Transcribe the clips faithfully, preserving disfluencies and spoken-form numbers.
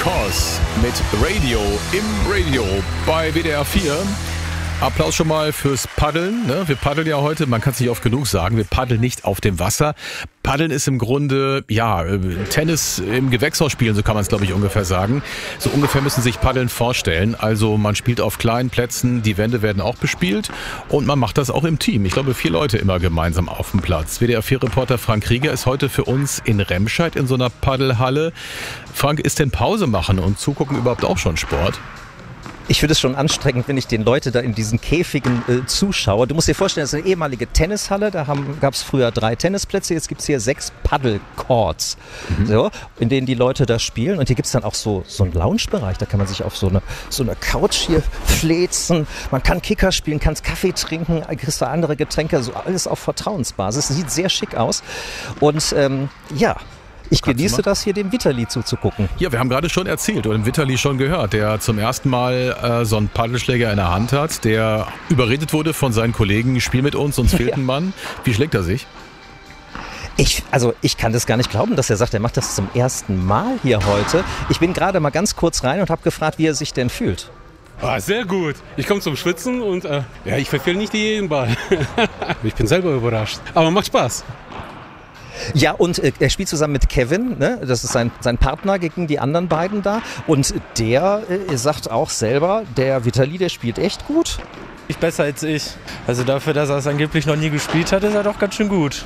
Cause mit Radio im Radio bei W D R vier. Applaus schon mal fürs Paddeln. Ne? Wir paddeln ja heute, man kann es nicht oft genug sagen, wir paddeln nicht auf dem Wasser. Paddeln ist im Grunde, ja, Tennis im Gewächshaus spielen, so kann man es, glaube ich, ungefähr sagen. So ungefähr müssen sich Paddeln vorstellen. Also man spielt auf kleinen Plätzen, die Wände werden auch bespielt und man macht das auch im Team. Ich glaube, vier Leute immer gemeinsam auf dem Platz. W D R vier-Reporter Frank Rieger ist heute für uns in Remscheid in so einer Paddelhalle. Frank, ist denn Pause machen und zugucken überhaupt auch schon Sport? Ich finde es schon anstrengend, wenn ich den Leute da in diesen Käfigen äh, zuschaue. Du musst dir vorstellen, das ist eine ehemalige Tennishalle. Da gab es früher drei Tennisplätze. Jetzt gibt es hier sechs Paddle-Courts, mhm. so, in denen die Leute da spielen. Und hier gibt es dann auch so, so einen Lounge-Bereich. Da kann man sich auf so eine, so eine Couch hier fläzen. Man kann Kicker spielen, kann Kaffee trinken, kriegst du andere Getränke. So alles auf Vertrauensbasis. Sieht sehr schick aus. Und ähm, ja... Ich genieße das hier, dem Vitali zuzugucken. Ja, wir haben gerade schon erzählt oder dem Vitali schon gehört, der zum ersten Mal äh, so einen Paddelschläger in der Hand hat, der überredet wurde von seinen Kollegen, spiel mit uns, uns fehlt ein Mann. Wie schlägt er sich? Ich, also ich kann das gar nicht glauben, dass er sagt, er macht das zum ersten Mal hier heute. Ich bin gerade mal ganz kurz rein und habe gefragt, wie er sich denn fühlt. Ah, sehr gut. Ich komme zum Schwitzen und äh, ja, ich verfehle nicht jeden Ball. Ich bin selber überrascht, aber macht Spaß. Ja, und äh, er spielt zusammen mit Kevin, ne? Das ist sein, sein Partner gegen die anderen beiden da. Und der äh, sagt auch selber, der Vitali, der spielt echt gut. Nicht besser als ich. Also dafür, dass er es angeblich noch nie gespielt hat, ist er doch ganz schön gut.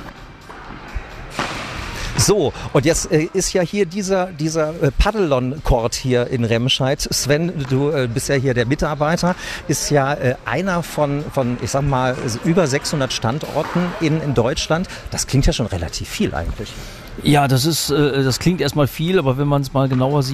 So, und jetzt äh, ist ja hier dieser, dieser äh, Paddelon-Court hier in Remscheid. Sven, du äh, bist ja hier der Mitarbeiter, ist ja äh, einer von, von, ich sag mal, über sechshundert Standorten in, in Deutschland. Das klingt ja schon relativ viel eigentlich. Ja, das ist, äh, das klingt erstmal viel, aber wenn man es mal genauer sieht,